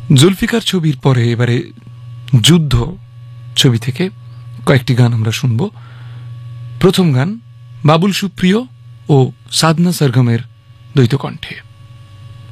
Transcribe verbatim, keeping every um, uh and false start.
জুলফিকার ছবির পরে এবারে যুদ্ধ ছবি থেকে কয়েকটি গান আমরা শুনব। প্রথম গান বাবুল সুপ্রিয় ও সাধনা সরগমের দ্বৈত কণ্ঠে।